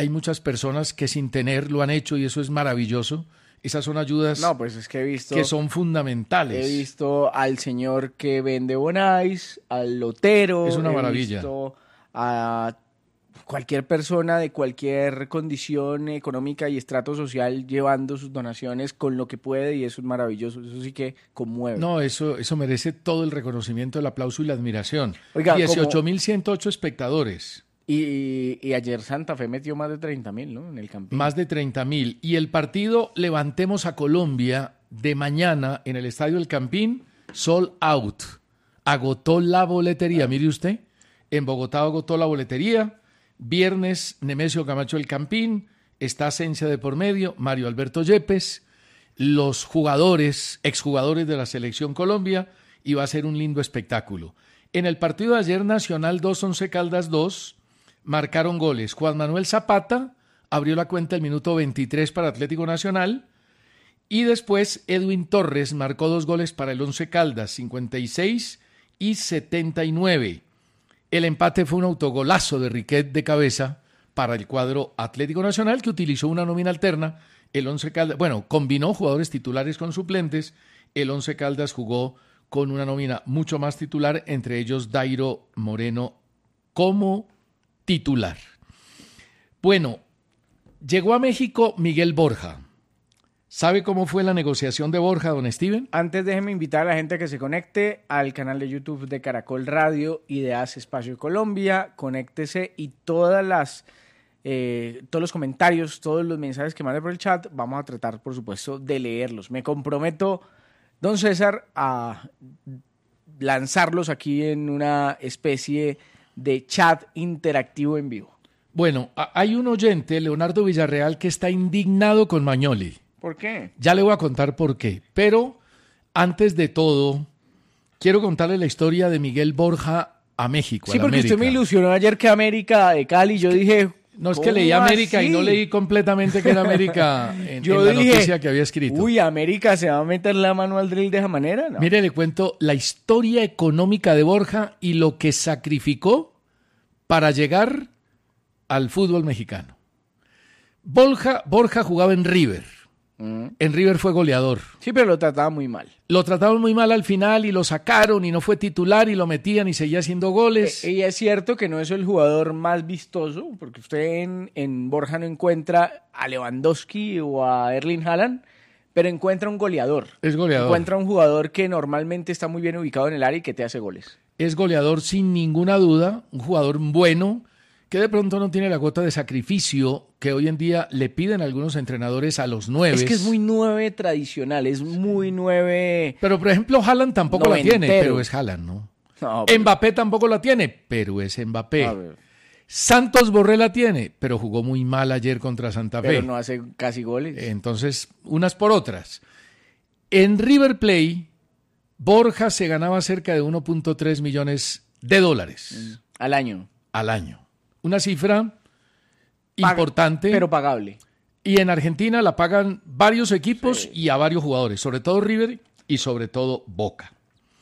hay muchas personas que sin tener lo han hecho y eso es maravilloso. Esas son ayudas No, pues es que he visto que son fundamentales. He visto al señor que vende bonais, al lotero. Es una maravilla. He visto a cualquier persona de cualquier condición económica y estrato social llevando sus donaciones con lo que puede y eso es maravilloso. Eso sí que conmueve. No, eso merece todo el reconocimiento, el aplauso y la admiración. Oiga, 18.108 espectadores. Y ayer Santa Fe metió más de 30.000, ¿no? En el Campín. Más de 30.000. Y el partido Levantemos a Colombia de mañana en el Estadio El Campín, sold out. Agotó la boletería, mire usted. En Bogotá agotó la boletería. Viernes, Nemesio Camacho El Campín. Está Asensio de por medio, Mario Alberto Yepes. Los jugadores, exjugadores de la Selección Colombia. Y va a ser un lindo espectáculo. En el partido de ayer, Nacional 2, Once Caldas 2. Marcaron goles. Juan Manuel Zapata abrió la cuenta el minuto 23 para Atlético Nacional y después Edwin Torres marcó 2 goles para el Once Caldas, 56 y 79. El empate fue un autogolazo de Riquet de cabeza para el cuadro Atlético Nacional que utilizó una nómina alterna. El Once Caldas, combinó jugadores titulares con suplentes. El Once Caldas jugó con una nómina mucho más titular, entre ellos Dairo Moreno como titular. Bueno, llegó a México Miguel Borja. ¿Sabe cómo fue la negociación de Borja, don Steven? Antes déjeme invitar a la gente que se conecte al canal de YouTube de Caracol Radio y de Hace Espacio Colombia. Conéctese y todos los comentarios, todos los mensajes que mande por el chat, vamos a tratar, por supuesto, de leerlos. Me comprometo, don César, a lanzarlos aquí en una especie de chat interactivo en vivo. Bueno, hay un oyente, Leonardo Villarreal, que está indignado con Magnoli. ¿Por qué? Ya le voy a contar por qué. Pero antes de todo, quiero contarle la historia de Miguel Borja a México. Sí, porque América. Usted me ilusionó ayer que América de Cali. Yo dije, no, es que leí América así? Y no leí completamente que era América en la noticia que había escrito. Uy, ¿América se va a meter la mano al drill de esa manera? No. Mire, le cuento la historia económica de Borja y lo que sacrificó para llegar al fútbol mexicano. Borja jugaba en River. En River fue goleador. Sí, pero lo trataban muy mal. Lo trataban muy mal al final y lo sacaron y no fue titular y lo metían y seguía haciendo goles. Y es cierto que no es el jugador más vistoso, porque usted en Borja no encuentra a Lewandowski o a Erling Haaland, pero encuentra un goleador. Es goleador. Encuentra un jugador que normalmente está muy bien ubicado en el área y que te hace goles. Es goleador sin ninguna duda, un jugador bueno, que de pronto no tiene la gota de sacrificio que hoy en día le piden algunos entrenadores a los 9. Es que es muy 9 tradicional, es muy 9... Pero, por ejemplo, Haaland tampoco la tiene, pero es Haaland, ¿no? Pero... Mbappé tampoco la tiene, pero es Mbappé. Santos Borré la tiene, pero jugó muy mal ayer contra Santa Fe. Pero no hace casi goles. Entonces, unas por otras. En River Plate, Borja se ganaba cerca de 1.3 millones de dólares. Al año. Al año. Una cifra importante. Pero pagable. Y en Argentina la pagan varios equipos y a varios jugadores, sobre todo River y sobre todo Boca.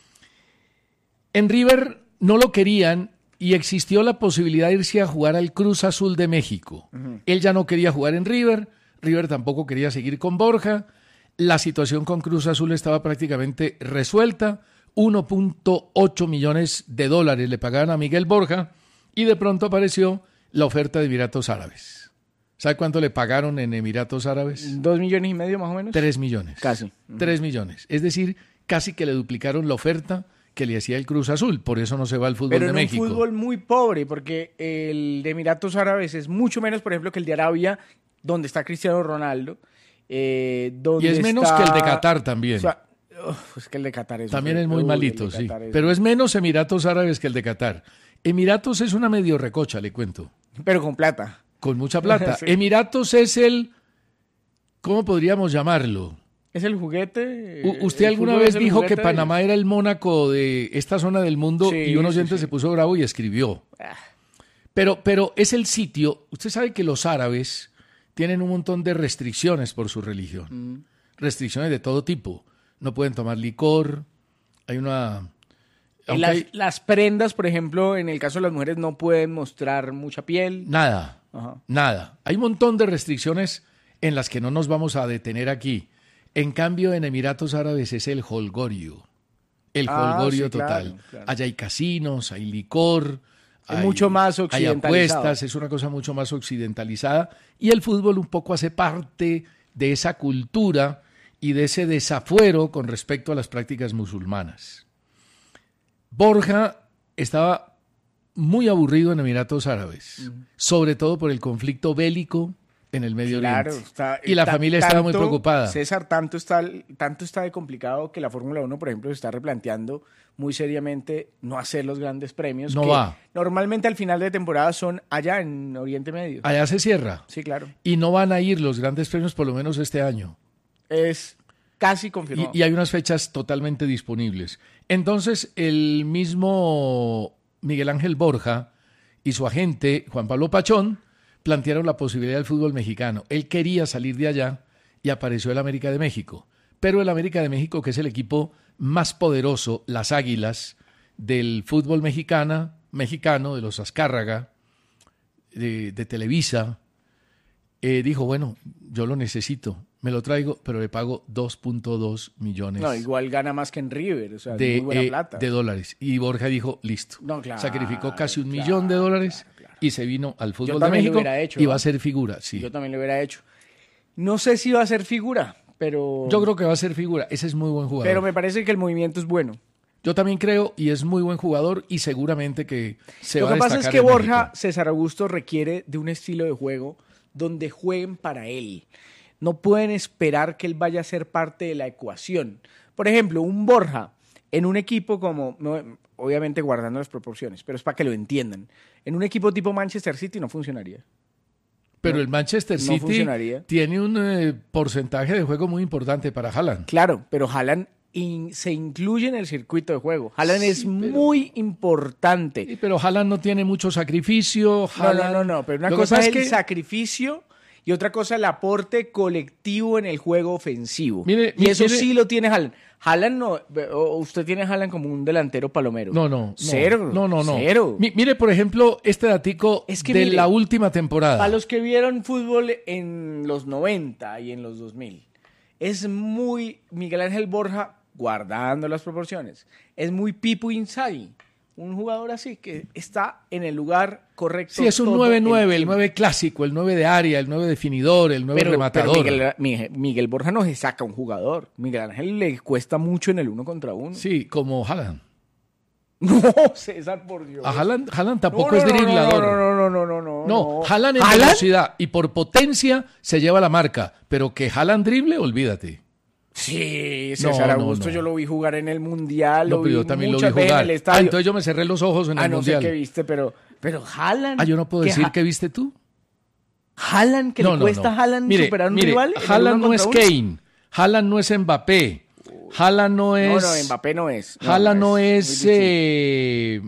En River no lo querían y existió la posibilidad de irse a jugar al Cruz Azul de México. Él ya no quería jugar en River tampoco quería seguir con Borja. La situación con Cruz Azul estaba prácticamente resuelta. 1.8 millones de dólares le pagaban a Miguel Borja. Y de pronto apareció la oferta de Emiratos Árabes. ¿Sabe cuánto le pagaron en Emiratos Árabes? 2,5 millones más o menos. 3 millones. Casi. 3 millones. Es decir, casi que le duplicaron la oferta que le hacía el Cruz Azul. Por eso no se va al fútbol de México. Pero un fútbol muy pobre, porque el de Emiratos Árabes es mucho menos, por ejemplo, que el de Arabia, donde está Cristiano Ronaldo. Y es menos que el de Qatar también. O sea, es que el de Qatar también es muy malito, sí. Pero es menos Emiratos Árabes que el de Qatar. Emiratos es una medio recocha, le cuento. Pero con plata. Con mucha plata. Sí. Emiratos es el... ¿Cómo podríamos llamarlo? Es el juguete. Usted alguna vez dijo que Panamá era el Mónaco de esta zona del mundo, sí, y un oyente se puso bravo y escribió. Pero es el sitio... Usted sabe que los árabes tienen un montón de restricciones por su religión. Restricciones de todo tipo. No pueden tomar licor. Hay una... Las prendas, por ejemplo, en el caso de las mujeres no pueden mostrar mucha piel. Nada. Ajá. Nada. Hay un montón de restricciones en las que no nos vamos a detener aquí. En cambio, en Emiratos Árabes es el holgorio. El holgorio sí, total. claro. Allá hay casinos, hay licor. Es mucho más hay occidentalizado. apuestas, es una cosa mucho más occidentalizada. Y el fútbol un poco hace parte de esa cultura y de ese desafuero con respecto a las prácticas musulmanas. Borja estaba muy aburrido en Emiratos Árabes, sobre todo por el conflicto bélico en el Medio Oriente. Y la familia estaba muy preocupada. César, tanto está de complicado que la Fórmula 1, por ejemplo, se está replanteando muy seriamente no hacer los grandes premios. No que va. Normalmente al final de temporada son allá en Oriente Medio. Allá se cierra. Sí, claro. Y no van a ir los grandes premios por lo menos este año. Es casi confirmado. Y hay unas fechas totalmente disponibles. Entonces, el mismo Miguel Ángel Borja y su agente, Juan Pablo Pachón, plantearon la posibilidad del fútbol mexicano. Él quería salir de allá y apareció el América de México. Pero el América de México, que es el equipo más poderoso, las Águilas, del fútbol mexicano, de los Azcárraga, de Televisa, dijo, bueno, yo lo necesito, me lo traigo, pero le pago 2.2 millones. No, igual gana más que en River, o sea, muy buena plata. De dólares. Y Borja dijo, listo. No, claro, sacrificó casi $1 millón de dólares y se vino al fútbol de México hecho, y va a ser figura. Sí. Yo también lo hubiera hecho. No sé si va a ser figura, pero... Yo creo que va a ser figura. Ese es muy buen jugador. Pero me parece que el movimiento es bueno. Yo también creo, y es muy buen jugador, y seguramente que se va a destacar. Lo que pasa es que en Borja, México. César Augusto, requiere de un estilo de juego donde jueguen para él. No pueden esperar que él vaya a ser parte de la ecuación. Por ejemplo, un Borja en un equipo como, obviamente guardando las proporciones, pero es para que lo entiendan. En un equipo tipo Manchester City no funcionaría. Pero el Manchester City tiene un porcentaje de juego muy importante para Haaland. Claro, pero Haaland se incluye en el circuito de juego. Haaland es muy importante. Sí, pero Haaland no tiene mucho sacrificio. Haaland... No, pero una cosa es el sacrificio y otra cosa el aporte colectivo en el juego ofensivo. Y eso sí lo tiene Haaland. Haaland no, usted tiene a Haaland como un delantero palomero. No. Cero. No. Cero. Mire, por ejemplo, este datico de la última temporada. Para los que vieron fútbol en los 90 y en los 2000, es muy Miguel Ángel Borja, guardando las proporciones, es muy Pipo Inzaghi. Un jugador así que está en el lugar correcto. Sí, es un 9-9, el 9 clásico, el 9 de área, el 9 definidor, el 9 rematador. Pero Miguel Borja no se saca un jugador. Miguel Ángel le cuesta mucho en el 1 contra 1. Sí, como Haaland. No, César, por Dios. A Haaland tampoco es driblador. No, Haaland en velocidad y por potencia se lleva la marca, pero que Haaland drible, olvídate. Sí, César Augusto, yo lo vi jugar en el Mundial, pero yo también lo vi jugar. En el estadio. Entonces yo me cerré los ojos en el Mundial. No sé qué viste, pero Haaland... yo no puedo decir qué viste tú. Haaland, que le cuesta a Haaland superar un rival. Haaland no es Kane, Haaland no es Mbappé, Haaland no es... No, Mbappé no es. Haaland no es... ¿Qué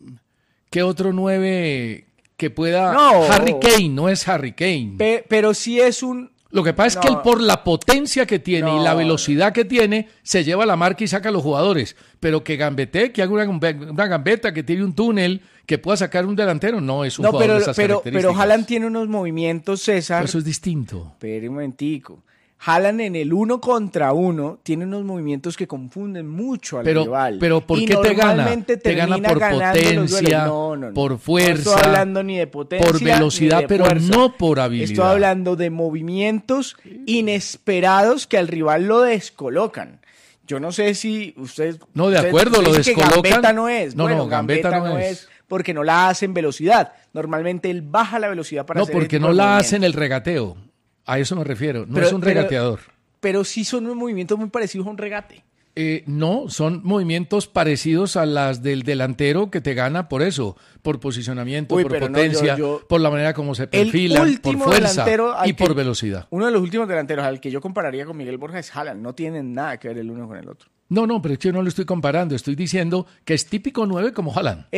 otro 9 que pueda...? Harry Kane, no es Harry Kane. Pero sí es un... Lo que pasa es que él, por la potencia que tiene y la velocidad que tiene, se lleva la marca y saca a los jugadores. Pero que gambete, que haga una gambeta, que tire un túnel, que pueda sacar un delantero, no es un jugador de esas características. Pero Haaland tiene unos movimientos, César. Pero eso es distinto. Espera un momentico. Haaland en el 1 contra 1 tiene unos movimientos que confunden mucho al rival. Pero ¿por qué te gana? Te gana por potencia, por fuerza. No estoy hablando ni de potencia, por velocidad, ni de pero fuerza. no por habilidad. Estoy hablando de movimientos inesperados que al rival lo descolocan. Yo no sé si ustedes... No, de acuerdo, lo descolocan. Gambetta no es. No, Gambetta no es. Porque no la hace en velocidad. Normalmente él baja la velocidad para hacer... No, porque no la hace en el regateo. A eso me refiero, no es un regateador. Pero sí son movimientos muy parecidos a un regate. No, son movimientos parecidos a las del delantero que te gana por eso, por posicionamiento, por potencia, por la manera como se perfilan, por fuerza y por velocidad. Uno de los últimos delanteros al que yo compararía con Miguel Borja es Haaland. No tienen nada que ver el uno con el otro. No, pero es que yo no lo estoy comparando. Estoy diciendo que es típico 9 como Haaland. Es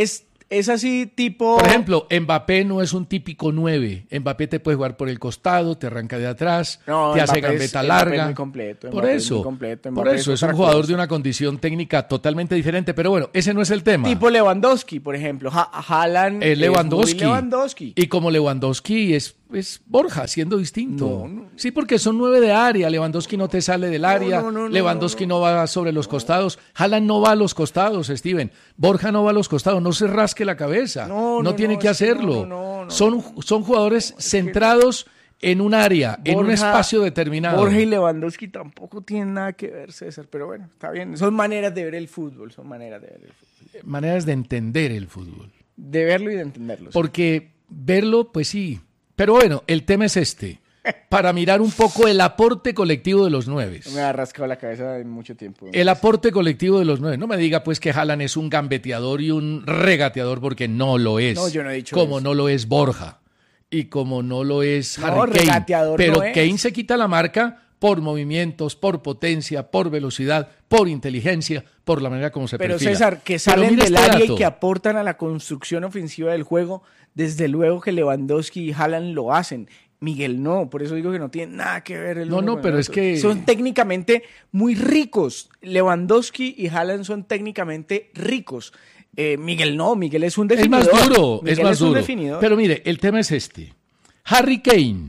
es así tipo... Por ejemplo, Mbappé no es un típico 9. Mbappé te puede jugar por el costado, te arranca de atrás, No, te hace Mbappé gambeta Mbappé larga. es muy completo. Por Mbappé es eso, muy completo, por Mbappé eso es un otra jugador cosa. de una condición técnica totalmente diferente. Pero bueno, ese no es el tema. Tipo Lewandowski, por ejemplo. Haaland Es Lewandowski. muy Lewandowski. Y como Lewandowski es Borja, siendo distinto. No. Sí, porque son 9 de área. Lewandowski no te sale del área. no, Lewandowski no va sobre los costados. Haaland no va a los costados, Steven. Borja no va a los costados. No se rasque la cabeza. No tiene que hacerlo. no. Son jugadores centrados en un área, en un espacio determinado. Borja y Lewandowski tampoco tienen nada que ver, César. Pero bueno, está bien. Son maneras de ver el fútbol. Maneras de entender el fútbol. De verlo y de entenderlo. Porque verlo, pues sí. Pero bueno, el tema es este. Para mirar un poco el aporte colectivo de los 9. Me ha rascado la cabeza en mucho tiempo. El aporte colectivo de los 9. No me diga pues que Haaland es un gambeteador y un regateador, porque no lo es. No, yo no he dicho como eso. no lo es Borja. Y como no lo es No, Harry Kane. regateador Pero no es. Kane se quita la marca por movimientos, por potencia, por velocidad, por inteligencia, por la manera como se Pero perfila. César, que Pero salen mira del este área dato. y que aportan a la construcción ofensiva del juego, desde luego que Lewandowski y Haaland lo hacen. Miguel no, por eso digo que no tiene nada que ver el No, uno no, con pero el es otro. que- Son técnicamente muy ricos. Lewandowski y Haaland son técnicamente ricos. Miguel no, Miguel es un Es definidor. más duro, Miguel es más un duro. definidor. Pero mire, el tema es este. Harry Kane,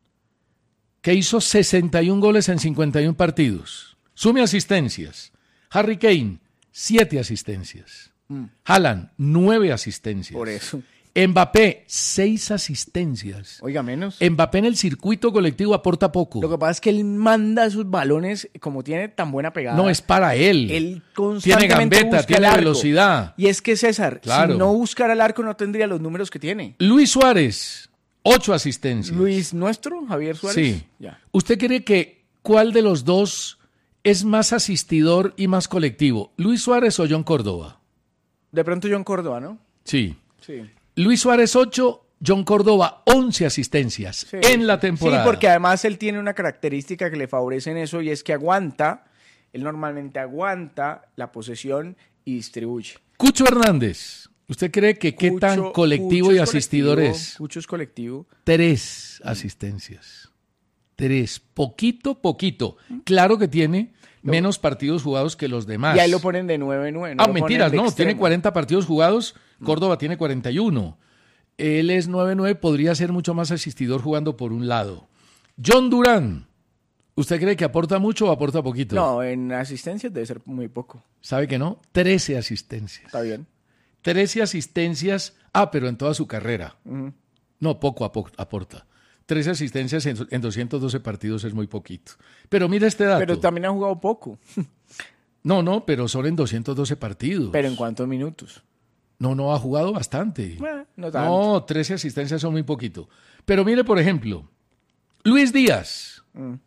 que hizo 61 goles en 51 partidos. Sume asistencias. Harry Kane, 7 asistencias. Haaland, 9 asistencias. Por eso. Mbappé, 6 asistencias. Oiga, menos. Mbappé en el circuito colectivo aporta poco. Lo que pasa es que él manda esos balones, como tiene tan buena pegada. No es para él. Él Tiene constantemente gambeta, busca tiene el arco. velocidad. Y es que César, Claro. si no buscara el arco no tendría los números que tiene. Luis Suárez, 8 asistencias. Luis nuestro, Javier Suárez. Sí. Ya. ¿Usted cree que cuál de los dos es más asistidor y más colectivo? ¿Luis Suárez o John Córdoba? De pronto John Córdoba, ¿no? Sí. Sí. Luis Suárez 8, John Córdoba 11 asistencias Sí. en la temporada. Sí, porque además él tiene una característica que le favorece en eso y es que él normalmente aguanta la posesión y distribuye. Cucho Hernández, ¿usted cree que qué tan colectivo y asistidor es? Cucho es colectivo. 3 asistencias. 3, poquito. Claro que tiene menos partidos jugados que los demás. Y ahí lo ponen de 9-9. Mentiras, no, tiene 40 partidos jugados, Córdoba tiene 41. Él es 9-9, podría ser mucho más asistidor jugando por un lado. John Durán, ¿usted cree que aporta mucho o aporta poquito? No, en asistencias debe ser muy poco. ¿Sabe que no? 13 asistencias. Está bien. 13 asistencias, pero en toda su carrera. No, poco aporta. 13 asistencias en 212 partidos es muy poquito. Pero mira este dato. Pero también ha jugado poco. No, pero son en 212 partidos. ¿Pero en cuántos minutos? No, ha jugado bastante. No tanto. No, 13 asistencias son muy poquito. Pero mire, por ejemplo, Luis Díaz,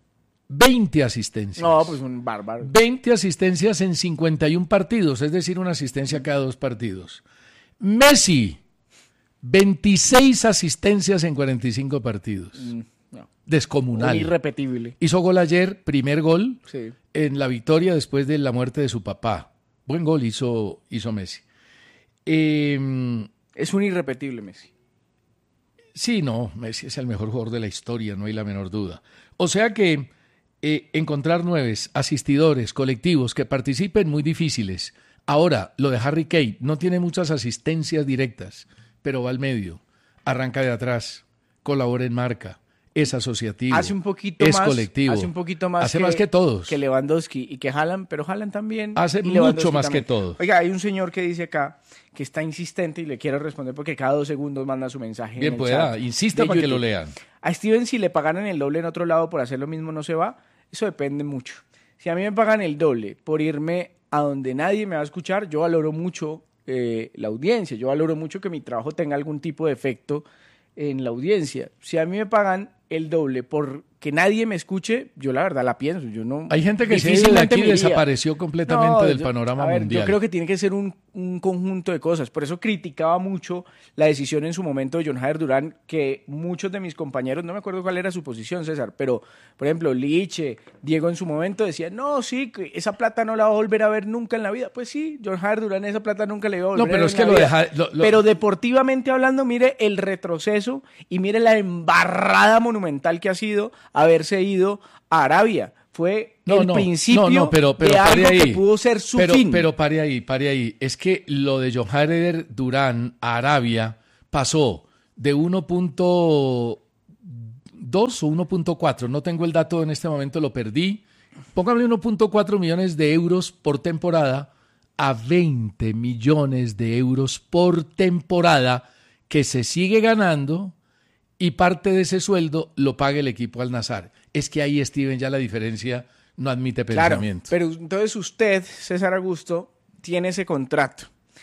20 asistencias. No, pues un bárbaro. 20 asistencias en 51 partidos, es decir, una asistencia cada 2 partidos. Messi, 26 asistencias en 45 partidos. No. Descomunal. Un irrepetible. Hizo gol ayer, primer gol Sí. en la victoria después de la muerte de su papá. Buen gol hizo Messi. Es un irrepetible Messi. Sí, no, Messi es el mejor jugador de la historia, no hay la menor duda. O sea que encontrar 9 asistidores colectivos que participen muy difíciles. Ahora, lo de Harry Kane no tiene muchas asistencias directas, pero va al medio, arranca de atrás, colabora en marca, es asociativo, Hace un poquito es más. colectivo. Hace un poquito más. Hace más que todos. Que Lewandowski y que Haaland, pero Haaland también. Hace y Lewandowski mucho más también. que todos. Oiga, hay un señor que dice acá que está insistente y le quiero responder porque cada 2 segundos manda su mensaje. Bien en el pueda, chat insista de para que YouTube. lo lean. A Steven, si le pagaran el doble en otro lado por hacer lo mismo, no se va. Eso depende mucho. Si a mí me pagan el doble por irme a donde nadie me va a escuchar, yo valoro mucho la audiencia. Yo valoro mucho que mi trabajo tenga algún tipo de efecto en la audiencia. Si a mí me pagan el doble por que nadie me escuche, yo la verdad la pienso. Yo no. Hay gente que se ha ido de difícilmente aquí y me iría. desapareció completamente del yo- panorama a ver, mundial. Yo creo que tiene que ser un un conjunto de cosas. Por eso criticaba mucho la decisión en su momento de John Jader Durán, que muchos de mis compañeros, no me acuerdo cuál era su posición, César, pero por ejemplo Liche, Diego en su momento decían, no, sí, que esa plata no la va a volver a ver nunca en la vida. Pues sí, John Jader Durán esa plata nunca le iba a volver a ver en la vida. Pero deportivamente hablando, mire el retroceso y mire la embarrada monumental que ha sido haberse ido a Arabia. Fue el principio pero de algo que pudo ser su fin. Pero pare ahí. Es que lo de John Jader Durán a Arabia pasó de 1.2 o 1.4, no tengo el dato en este momento, lo perdí. Póngame 1.4 millones de euros por temporada a 20 millones de euros por temporada que se sigue ganando y parte de ese sueldo lo paga el equipo Al-Nassr. Es que ahí, Steven, ya la diferencia no admite pensamiento. Claro, pero entonces usted, César Augusto, tiene ese contrato.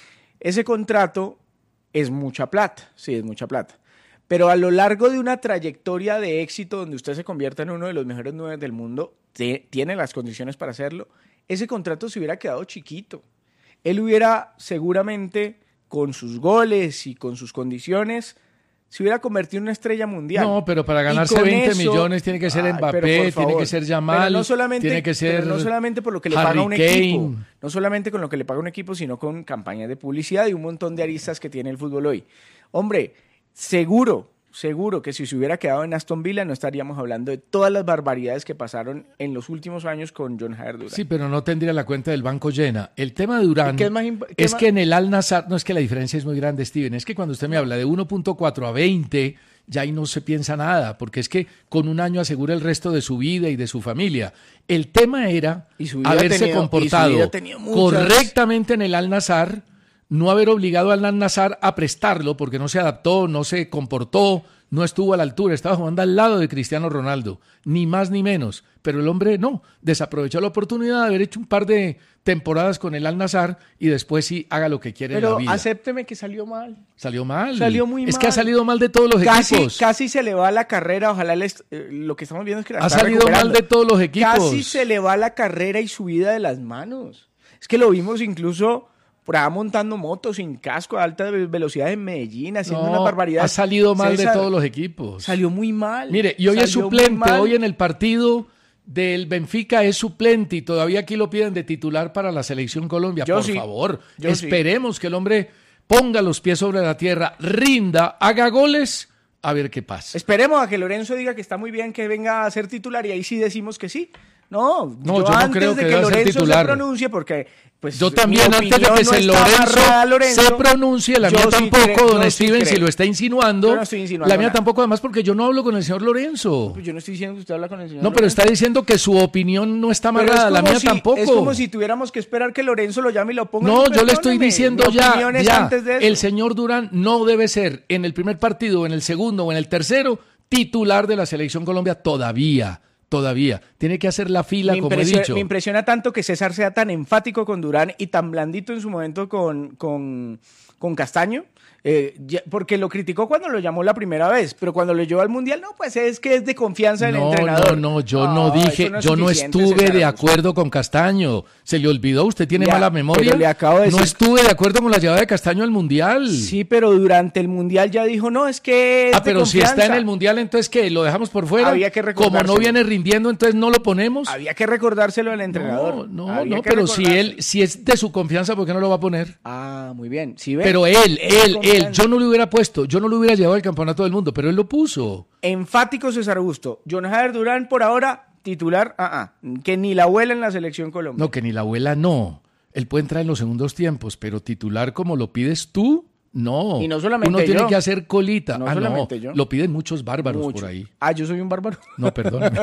Ese contrato es mucha plata, sí, es mucha plata. Pero a lo largo de una trayectoria de éxito donde usted se convierta en uno de los mejores 9 del mundo, tiene las condiciones para hacerlo, ese contrato se hubiera quedado chiquito. Él hubiera seguramente, con sus goles y con sus condiciones, se hubiera convertido en una estrella mundial. No, pero para ganarse 20 millones tiene que ser Mbappé, tiene que ser Yamal, tiene que ser pero no solamente por lo que le paga un equipo, no solamente con lo que le paga un equipo, sino con campañas de publicidad y un montón de aristas que tiene el fútbol hoy. Hombre, seguro que si se hubiera quedado en Aston Villa no estaríamos hablando de todas las barbaridades que pasaron en los últimos años con John Jader Durán. Sí, pero no tendría la cuenta del banco llena. El tema de Durán es que en el Al-Nassr, no es que la diferencia es muy grande, Steven, es que cuando usted me habla de 1.4 a 20, ya ahí no se piensa nada, porque es que con un año asegura el resto de su vida y de su familia. El tema era haberse comportado correctamente en el Al-Nassr, no haber obligado al Al-Nassr a prestarlo porque no se adaptó, no se comportó, no estuvo a la altura, estaba jugando al lado de Cristiano Ronaldo, ni más ni menos. Pero el hombre no, desaprovechó la oportunidad de haber hecho un par de temporadas con el Al-Nassr y después sí haga lo que quiere en la vida. Pero acépteme que salió mal. Salió mal. Salió muy mal. Es que ha salido mal de todos los equipos. Casi se le va la carrera, ojalá lo que estamos viendo es que la ha salido mal de todos los equipos. Casi se le va la carrera y su vida de las manos. Es que lo vimos incluso por allá montando motos sin casco a alta velocidad en Medellín, haciendo una barbaridad. Ha salido mal de todos los equipos. Salió muy mal. Mire, y hoy es suplente, hoy en el partido del Benfica es suplente y todavía aquí lo piden de titular para la Selección Colombia. Por favor, esperemos que el hombre ponga los pies sobre la tierra, rinda, haga goles, a ver qué pasa. Esperemos a que Lorenzo diga que está muy bien que venga a ser titular y ahí sí decimos que sí. No, yo no creo que Lorenzo se pronuncie porque pues yo también antes de que Lorenzo se pronuncie, la mía tampoco, don Steven, si lo está insinuando, yo no estoy insinuando la mía tampoco, además porque yo no hablo con el señor Lorenzo. Pues yo no estoy diciendo que usted habla con el señor Lorenzo. Pero está diciendo que su opinión no está amarrada, la mía tampoco. Es como si tuviéramos que esperar que Lorenzo lo llame y lo ponga. No, yo le estoy diciendo ya, el señor Durán no debe ser en el primer partido, en el segundo o en el tercero titular de la Selección Colombia todavía. Tiene que hacer la fila, como he dicho. Me impresiona tanto que César sea tan enfático con Durán y tan blandito en su momento con Castaño, porque lo criticó cuando lo llamó la primera vez, pero cuando lo llevó al Mundial, no, pues es que es de confianza del entrenador. Yo no dije, yo no estuve de acuerdo con Castaño. ¿Se le olvidó? ¿Usted tiene mala memoria? Le acabo de decir. No estuve de acuerdo con la llegada de Castaño al Mundial. Sí, pero durante el Mundial ya dijo, no, es que es pero si está en el Mundial, entonces ¿qué? ¿Lo dejamos por fuera? Había que recordárselo. Como no viene rindiendo, entonces no lo ponemos. Había que recordárselo al entrenador. No, pero si es de su confianza, ¿por qué no lo va a poner? Ah, muy bien. ¿Sí ve? Pero él, yo no lo hubiera puesto, yo no lo hubiera llevado al campeonato del mundo, pero él lo puso. Enfático César Augusto. John Jader Durán por ahora titular, que ni la abuela en la Selección Colombia. No, que ni la abuela no. Él puede entrar en los segundos tiempos, pero titular como lo pides tú, no. Y no solamente uno tiene que hacer colita. No solamente yo. Lo piden muchos bárbaros por ahí. ¿Yo soy un bárbaro? No, perdóname.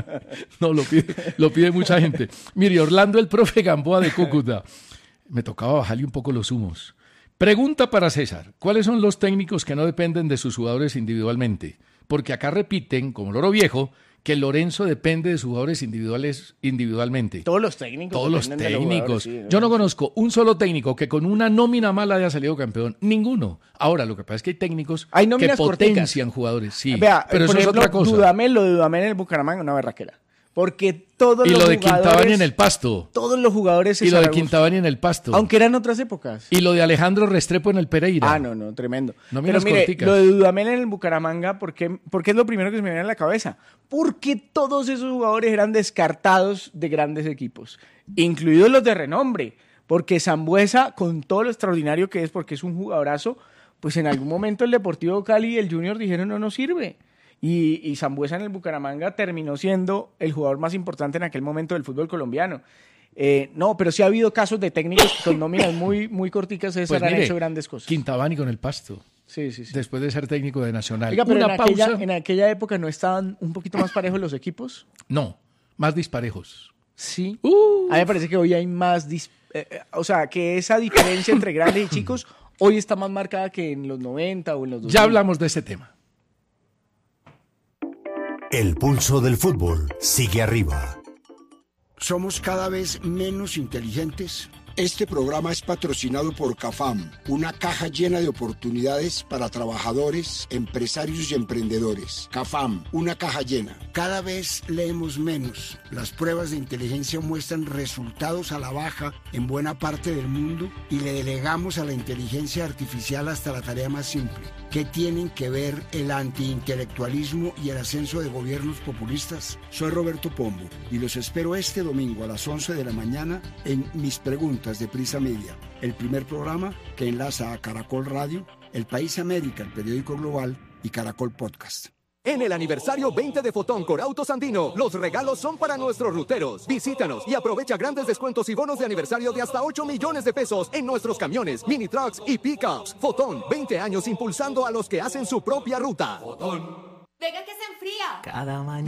No, lo pide mucha gente. Mire, Orlando, el profe Gamboa de Cúcuta. Me tocaba bajarle un poco los humos. Pregunta para César, ¿cuáles son los técnicos que no dependen de sus jugadores individualmente? Porque acá repiten, como loro viejo, que Lorenzo depende de sus jugadores individualmente. Todos los técnicos. Sí, yo no conozco un solo técnico que con una nómina mala haya salido campeón. Ninguno. Ahora, lo que pasa es que hay técnicos que potencian jugadores. Sí, Vea, pero eso ejemplo, es otra cosa. Lo de Dudamel en el Bucaramanga, una berraquera. Porque todos Y los lo de jugadores... Quintabani en el Pasto. Todos los jugadores... Y lo de Quintabani en el Pasto. Aunque eran otras épocas. Y lo de Alejandro Restrepo en el Pereira. Ah, no, tremendo. No Pero miras mire, corticas. lo de Dudamel en el Bucaramanga, ¿por qué es lo primero que se me viene a la cabeza? Porque todos esos jugadores eran descartados de grandes equipos, incluidos los de renombre. Porque Sambuesa, con todo lo extraordinario que es, porque es un jugadorazo, pues en algún momento el Deportivo Cali y el Junior dijeron no nos sirve. Y Sambuesa en el Bucaramanga terminó siendo el jugador más importante en aquel momento del fútbol colombiano. No, pero sí ha habido casos de técnicos con nóminas muy, muy corticas, César, Pues han mire, hecho grandes cosas. Quintabani con el Pasto. Sí. Después de ser técnico de Nacional. Oiga, pero Una pausa. en aquella época no estaban un poquito más parejos los equipos. No, más disparejos. Sí. A mí me parece que hoy hay más... o sea, que esa diferencia entre grandes y chicos hoy está más marcada que en los 90 o en los 2000. Ya hablamos de ese tema. El pulso del fútbol sigue arriba. ¿Somos cada vez menos inteligentes? Este programa es patrocinado por CAFAM, una caja llena de oportunidades para trabajadores, empresarios y emprendedores. CAFAM, una caja llena. Cada vez leemos menos. Las pruebas de inteligencia muestran resultados a la baja en buena parte del mundo y le delegamos a la inteligencia artificial hasta la tarea más simple. ¿Qué tienen que ver el antiintelectualismo y el ascenso de gobiernos populistas? Soy Roberto Pombo y los espero este domingo a las 11 de la mañana en Mis Preguntas de Prisa Media, el primer programa que enlaza a Caracol Radio, El País América, el periódico global, y Caracol Podcast. En el aniversario 20 de Fotón con Autos Andino, los regalos son para nuestros ruteros. Visítanos y aprovecha grandes descuentos y bonos de aniversario de hasta 8 millones de pesos en nuestros camiones, mini trucks y pickups. Fotón, 20 años impulsando a los que hacen su propia ruta. Fotón. Venga que se enfría. Cada mañana.